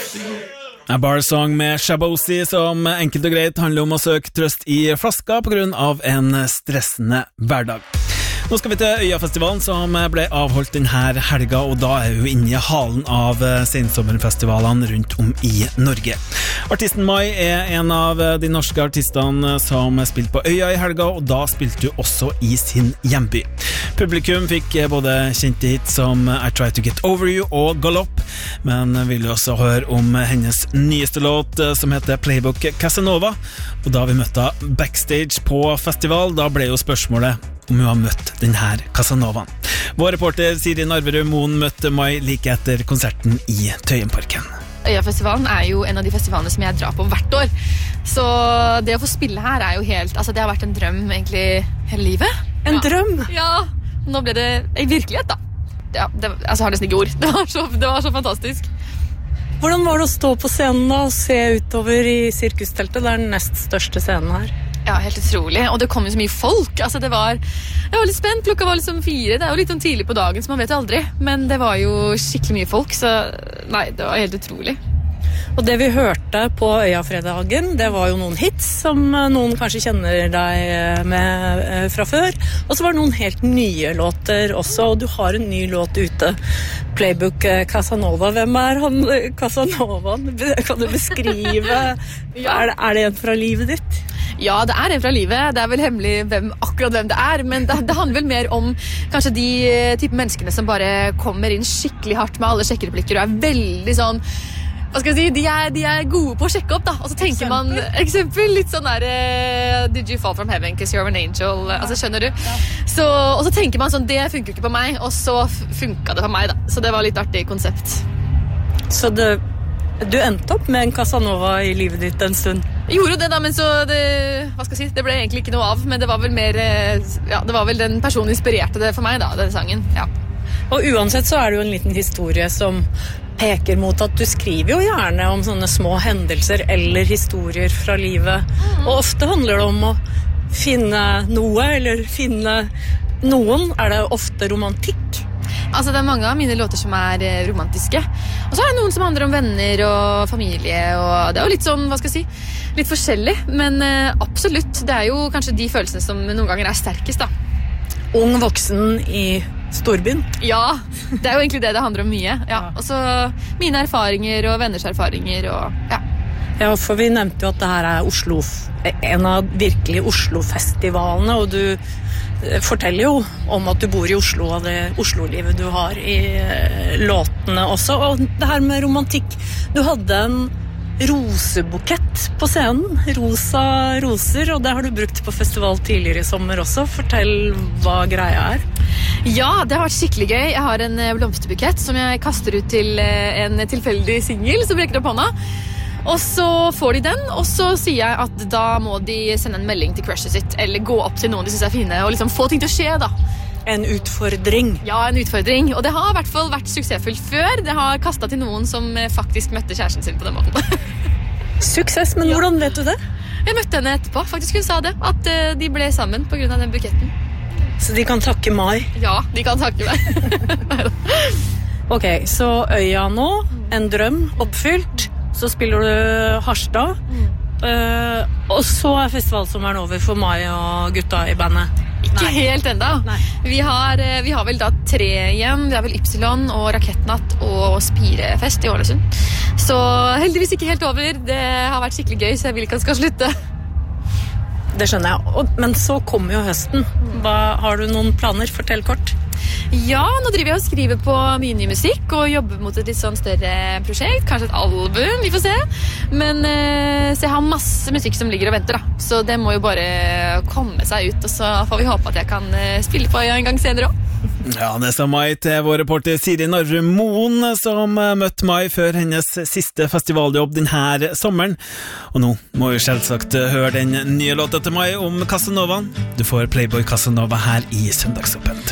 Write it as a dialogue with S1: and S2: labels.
S1: A Bar Song med Shabosi som enkelt og greit handler om å søke trøst i flaska på grunn av en stressende hverdag. Nå skal vi til Øyafestivalen som ble avholdt denne helga, og da er vi inne i halen av sensommerfestivalene rundt om i Norge. Artisten Mai er en av de norske artistene som spilte på Øya i helga, og da spilte hun også i sin hjemby. Publikum fikk både kjente hits som I Try To Get Over You og Galopp, men vil også høre om hennes nyeste låt som heter Playbook Casanova, og da vi møtte backstage på festival, da ble jo spørsmålet om hun har møtt denne Casanovaen. Vår reporter Siri Narverud Moen møtte Mai like etter konserten i Tøyenparken.
S2: Øyafestivalen er jo en av de festivalene som jeg drar på hvert år. Så det å få spille her er jo helt... Altså det har vært en drøm egentlig hele livet.
S3: En drøm?
S2: Ja, nå ble det en virkelighet da. Ja, jeg har nesten ikke ord. Det var så fantastisk.
S3: Hvordan var det å stå på scenen da og se utover i sirkusteltet? Det er den nest største scenen her.
S2: Ja, helt utrolig. Og det kom jo så mye folk. Altså jeg var litt spent. Klokka var liksom 4. Det er jo litt tidlig på dagen, så man vet aldri. Men det var jo skikkelig mye folk, så nei, det var helt utrolig.
S3: Og det vi hørte på Øyafredagen, det var jo noen hits som noen kanskje kjenner deg med fra før. Og så var det noen helt nye låter også, og du har en ny låt ute. Playbook Casanova. Hvem er han Casanovaen? Kan du beskrive? Er det en fra livet ditt?
S2: Ja, det er en fra livet. Det er vel hemmelig akkurat hvem det er, men det handler vel mer om kanskje de type menneskene som bare kommer inn skikkelig hardt med alle sjekkereplikker og er veldig sånn, hva skal jeg si, de er gode på å sjekke opp da, og så tenker man, eksempel litt sånn der Did you fall from heaven because you're an angel, altså skjønner du? Ja. Og så tenker man sånn, det funker ikke på meg, og så funket det på meg da, så det var litt artig konsept. Så
S3: du endte opp med en Casanova i livet ditt en stund?
S2: Jeg gjorde det da, men så hva skal jeg si, det ble egentlig ikke noe av, men det var vel mer, ja, det var vel den personen inspirerte det for meg da, den sangen, ja.
S3: Og uansett så er det jo en liten historie som peker mot at du skriver jo gjerne om sånne små hendelser eller historier fra livet, og ofte handler det om å finne noe, eller finne noen. Er det ofte romantikk?
S2: Altså det er mange av mine låter som er romantiske. Og så er det noen som handler om venner og familie, og det er jo litt sånn, hva skal jeg si, litt forskjellig, men absolutt, det er jo kanskje de følelsene som noen ganger er sterkest da.
S3: Ung voksen i storbyen?
S2: Ja, det er jo egentlig det handler om mye. Ja. Og så mine erfaringer og venners erfaringer og ja.
S3: Ja, for vi nevnte jo at det her er en av virkelig Oslo-festivalene, og du forteller jo om at du bor i Oslo, og det Oslo-livet du har i låtene også, og det her med romantikk. Du hadde en rosebukett på scenen, rosa roser, og det har du brukt på festival tidligere i sommer også. Fortell hva greia er.
S2: Ja, det har vært skikkelig gøy. Jeg har en blomsterbukett som jeg kaster ut til en tilfeldig singel som rekker opp hånda. Og så får de den, og så sier jeg at da må de sende en melding til crushet sitt, eller gå opp til noen de synes er fine, og liksom få ting til å skje da.
S3: En utfordring.
S2: Ja, en utfordring. Og det har i hvert fall vært suksessfullt før. Det har kastet til noen som faktisk møtte kjæresten sin på den måten.
S3: Suksess, men hvordan vet du det?
S2: Jeg møtte henne etterpå. Faktisk hun sa det, at de ble sammen på grunn av den buketten.
S3: Så de kan takke Mai?
S2: Ja, de kan takke meg.
S3: Ok, så Øya nå, en drøm oppfylt. Så spiller du Harstad. Og så er festivalsommeren over for Mai og gutta i bandet.
S2: Ikke helt enda. Vi har vel da 3 igjen. Vi har vel Ypsilon og Rakettnatt og Spirefest i Ålesund. Så heldigvis ikke helt over. Det har vært skikkelig gøy, så jeg vil ikke at det skal slutte.
S3: Det skjønner jeg. Men så kommer jo høsten. Har du noen planer? Fortell kort.
S2: Ja, nå driver jeg og skriver på mye ny musikk og jobber mot et litt sånn større prosjekt, kanskje et album, vi får se. Men så jeg har masse musikk som ligger og venter da, så det må jo bare komme seg ut, og så får vi håpe at jeg kan spille på en gang senere også.
S1: Ja, det sa Mai til vår reporter Siri Narverud Moen, som møtte Mai før hennes siste festivaljobb denne sommeren. Og nå må vi selvsagt høre den nye låta til Mai om Casanovaen. Du får Playboy Casanova her i Søndagsåpent.